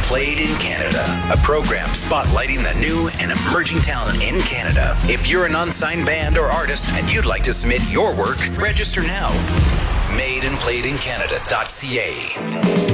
Played in Canada, a program spotlighting the new and emerging talent in Canada. If you're an unsigned band or artist and you'd like to submit your work, register now. Madeincanadaa.ca.